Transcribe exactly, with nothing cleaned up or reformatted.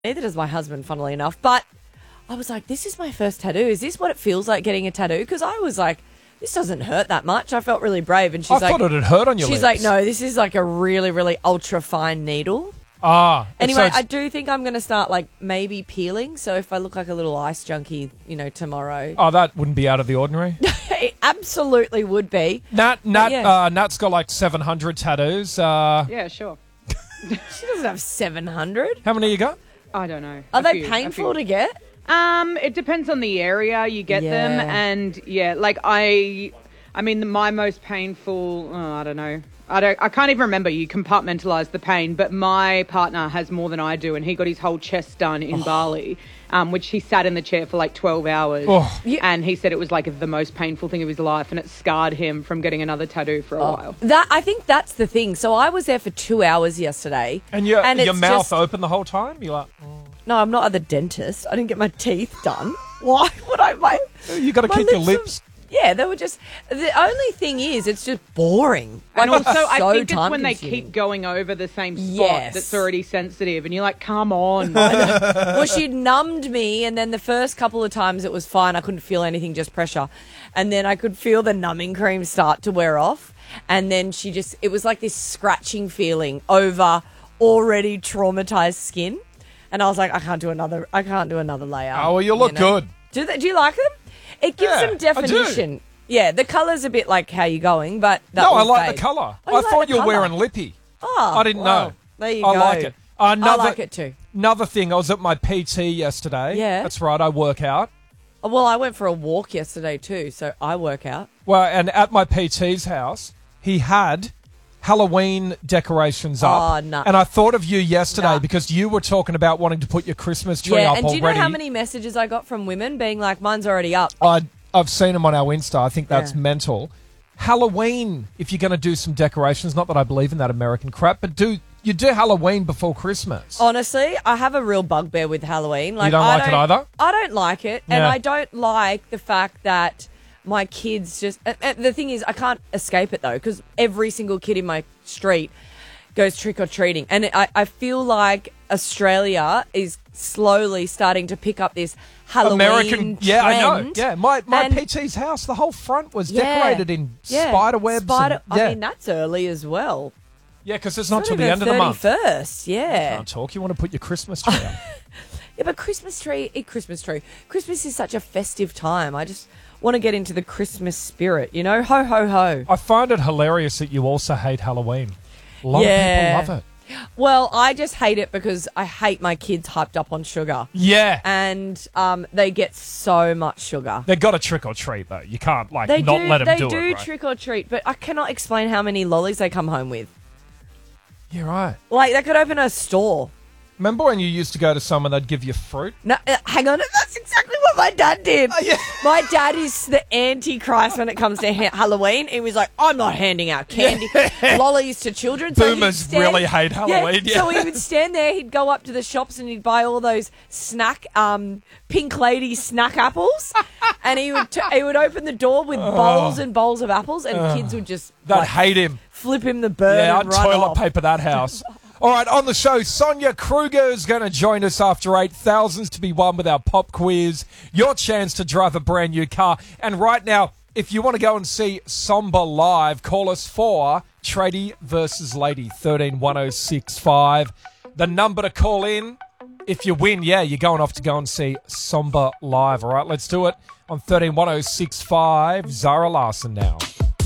Neither does my husband, funnily enough. But I was like, this is my first tattoo. Is this what it feels like getting a tattoo? Because I was like, this doesn't hurt that much. I felt really brave. And she's I like, thought it'd hurt on your she's lips. like, no, this is like a really, really ultra fine needle. Ah. Anyway, so I do think I'm going to start like maybe peeling. So if I look like a little ice junkie, you know, tomorrow. Oh, that wouldn't be out of the ordinary. It absolutely would be. Nat, Nat, yeah. uh, Nat's got like seven hundred tattoos. Uh, Yeah, sure. She doesn't have seven hundred. how many you got? I don't know. Are A they few, a painful few. to get? Um, it depends on the area you get them, Yeah. and yeah, like I, I mean, my most painful. Oh, I don't know. I don't. I can't even remember. You compartmentalize the pain, but my partner has more than I do, and he got his whole chest done in Bali, um, which he sat in the chair for like twelve hours, Oh. Yeah. and he said it was like the most painful thing of his life, and it scarred him from getting another tattoo for a while. That I think that's the thing. So I was there for two hours yesterday. And your, and your it's mouth just- open the whole time? You're like, No, I'm not at the dentist. I didn't get my teeth done. Why would I? My, you got to my keep your are- lips. yeah, they were just. The only thing is, it's just boring. Like, And also, it's I so think it's when they time-consuming. keep going over the same spot Yes. that's already sensitive, and you're like, come on. Well, she numbed me, and then the first couple of times it was fine. I couldn't feel anything, just pressure. And then I could feel the numbing cream start to wear off. And then she just, it was like this scratching feeling over already traumatized skin. And I was like, I can't do another, I can't do another layer. Oh, well, you look good. Do, they, do you like them? It gives Yeah, them I do. definition. Yeah, the colour's a bit like how you're going, but that No, I will like fade. the colour. Oh, you I like thought the you were colour? wearing lippy. Oh, I didn't well, know. There you I go. like it. Another, I like it too. Another thing, I was at my P T yesterday. Yeah. That's right, I work out. Oh, well, I went for a walk yesterday too, so I work out. Well, and at my P T's house, he had Halloween decorations up. Oh, no. And I thought of you yesterday Nah. because you were talking about wanting to put your Christmas tree Yeah, up and do you already. know how many messages I got from women being like, mine's already up? I, I've seen them on our Insta. I think that's Yeah. mental. Halloween, if you're going to do some decorations, not that I believe in that American crap, but do you do Halloween before Christmas? Honestly, I have a real bugbear with Halloween. Like, don't I like it either? I don't like it, and Yeah. I don't like the fact that my kids just. Uh, uh, the thing is, I can't escape it though, because every single kid in my street goes trick or treating, and I, I feel like Australia is slowly starting to pick up this Halloween American, yeah, I know. trend. Yeah, my my And- P T's house, the whole front was Yeah. decorated in Yeah. spider webs. Spider, and, yeah, I mean, that's early as well. yeah, because it's not Not till the even end of the month. thirty-first, yeah. Can't talk. You want to put your Christmas tree up? Yeah, but Christmas tree, eh, Christmas tree. Christmas is such a festive time. I just want to get into the Christmas spirit, you know? Ho, ho, ho. I find it hilarious that you also hate Halloween. A lot Yeah. of people love it. Well, I just hate it because I hate my kids hyped up on sugar. Yeah. And um, they get so much sugar. They got to trick or treat though. You can't like They not do, let them they do, do it. Right? trick or treat, but I cannot explain how many lollies they come home with. Yeah, right. Like, they could open a store. Remember when you used to go to someone, they'd give you fruit? No, uh, hang on, that's exactly what my dad did. Oh, yeah. My dad is the anti-Christ when it comes to ha- Halloween. He was like, I'm not handing out candy, lollies to children. So he'd Boomers stand- really hate Halloween, yeah. So he would stand there, he'd go up to the shops and he'd buy all those snack, um, Pink Lady snack apples. And he would t- he would open the door with bowls and bowls of apples, and kids would just They'd like, hate him. flip him the bird Yeah, and I'd run toilet off. paper that house. All right, on the show, Sonia Kruger is going to join us after eight. Thousands to be won with our pop quiz. Your chance to drive a brand new car. And right now, if you want to go and see Somber live, call us for Tradie versus Lady, thirteen one oh six five. The number to call in. If you win, yeah, you're going off to go and see Somber live. All right, let's do it on thirteen one oh six five. Zara Larson now.